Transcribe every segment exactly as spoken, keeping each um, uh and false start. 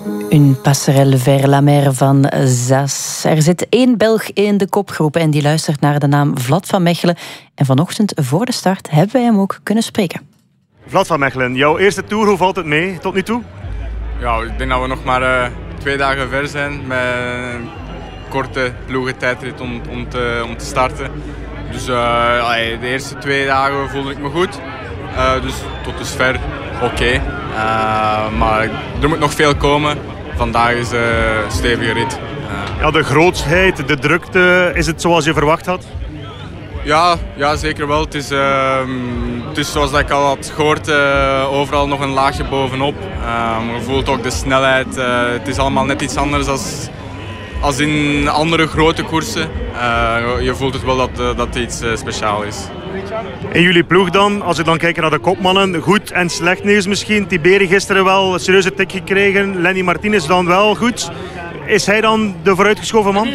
Une passerelle vers la mer van Zas. Er zit één Belg in de kopgroep en die luistert naar de naam Vlad van Mechelen. En vanochtend voor de start hebben wij hem ook kunnen spreken. Vlad van Mechelen, jouw eerste tour, hoe valt het mee tot nu toe? Ja, ik denk dat we nog maar uh, twee dagen ver zijn met een korte ploegentijdrit om, om, te, om te starten. Dus uh, de eerste twee dagen voelde ik me goed. Uh, dus tot dusver oké. Okay. Uh, maar er moet nog veel komen. Vandaag is een uh, stevige rit. Uh, ja, de grootsheid, de drukte, is het zoals je verwacht had? Ja, ja zeker wel. Het is, uh, het is zoals ik al had gehoord, uh, overal nog een laagje bovenop. Uh, je voelt ook de snelheid. Uh, het is allemaal net iets anders als, als in andere grote koersen. Uh, je voelt het wel dat, uh, dat het iets uh, speciaals is. In jullie ploeg dan, als we dan kijken naar de kopmannen, goed en slecht nieuws misschien. Tiberi gisteren wel een serieuze tik gekregen, Lenny Martinez dan wel goed. Is hij dan de vooruitgeschoven man?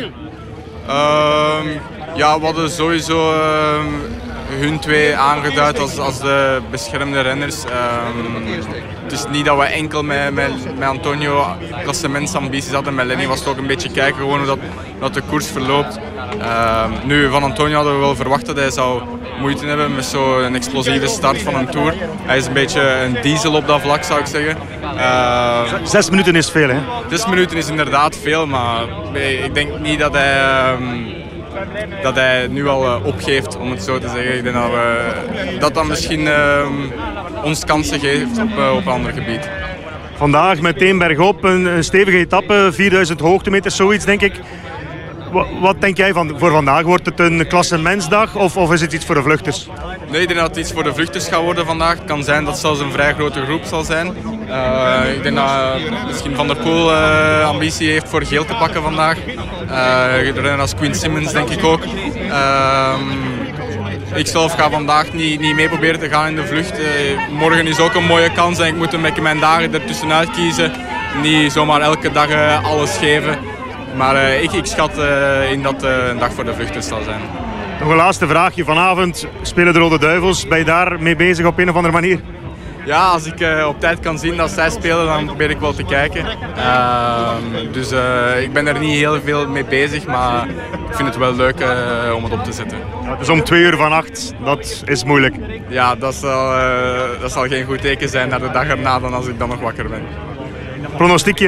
Uh, ja, we hadden sowieso uh, hun twee aangeduid als, als de beschermde renners. Uh, het is niet dat we enkel met, met, met Antonio klassementsambities hadden. Met Lenny was het ook een beetje kijken gewoon hoe dat, dat de koers verloopt. Uh, nu, van Antonio hadden we wel verwacht dat hij zou moeite hebben met zo'n explosieve start van een Tour. Hij is een beetje een diesel op dat vlak, zou ik zeggen. Uh, Zes minuten is veel, hè? Zes minuten is inderdaad veel, maar ik denk niet dat hij, um, dat hij nu al uh, opgeeft, om het zo te zeggen. Ik denk dat we, dat, dat misschien uh, ons kansen geeft op, uh, op een ander gebied. Vandaag meteen bergop, een, een stevige etappe, vierduizend hoogtemeters, zoiets denk ik. Wat denk jij van voor vandaag? Wordt het een klassementsdag of, of is het iets voor de vluchters? Nee, ik denk dat het iets voor de vluchters gaat worden vandaag. Het kan zijn dat het zelfs een vrij grote groep zal zijn. Uh, ik denk dat uh, misschien Van der Poel uh, ambitie heeft voor geel te pakken vandaag. Uh, renner als Quinn Simmons denk ik ook. Uh, ik zelf ga vandaag niet, niet mee proberen te gaan in de vlucht. Uh, morgen is ook een mooie kans en ik moet een beetje mijn dagen ertussenuit kiezen. Niet zomaar elke dag uh, alles geven. Maar uh, ik, ik schat uh, in dat uh, een dag voor de vluchters zal zijn. Nog een laatste vraagje. Vanavond spelen de Rode Duivels. Ben je daar mee bezig op een of andere manier? Ja, als ik uh, op tijd kan zien dat zij spelen, dan probeer ik wel te kijken. Uh, dus uh, ik ben er niet heel veel mee bezig, maar ik vind het wel leuk uh, om het op te zetten. Ja, het is om twee uur vannacht. Dat is moeilijk. Ja, dat zal, uh, dat zal geen goed teken zijn naar de dag erna dan als ik dan nog wakker ben. Pronostiekje?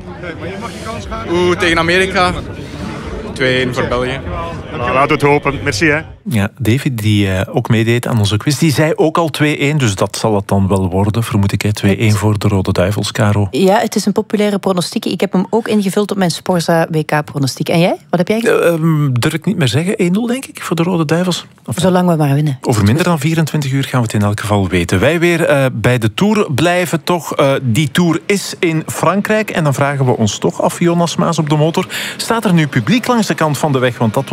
Oeh, tegen Amerika. twee-één voor België. Nou, laten we het hopen. Merci, hè. Ja, David, die uh, ook meedeed aan onze quiz, die zei ook al twee-één, dus dat zal het dan wel worden, vermoed ik. twee-één voor de Rode Duivels, Caro. Ja, het is een populaire pronostiek. Ik heb hem ook ingevuld op mijn Sporza W K-pronostiek. En jij? Wat heb jij gezegd? Uh, um, durf ik niet meer zeggen. één nul, denk ik, voor de Rode Duivels. Of zolang we maar winnen. Over minder dan vierentwintig uur gaan we het in elk geval weten. Wij weer uh, bij de Tour blijven, toch. Uh, die Tour is in Frankrijk. En dan vragen we ons toch af, Jonas Maas op de motor. Staat er nu publiek langs de kant van de weg? Want dat